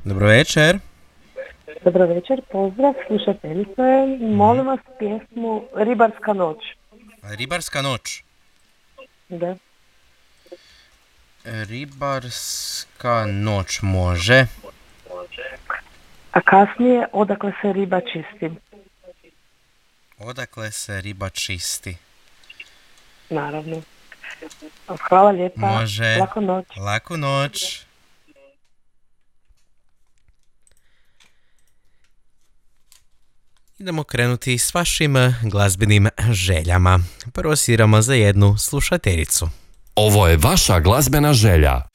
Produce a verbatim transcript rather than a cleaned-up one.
Dobro večer. Dobro večer, pozdrav, slušateljice. Molim vas pjesmu Ribarska noć. Ribarska noć. Da. Ribarska noć može. A kasnije, odakle se riba čisti. Odakle se riba čisti. Naravno. Hvala lijepa. Može. Laku noć. Laku noć. Idemo krenuti s vašim glazbenim željama. Prvo sviramo za jednu slušateljicu. Ovo je vaša glazbena želja.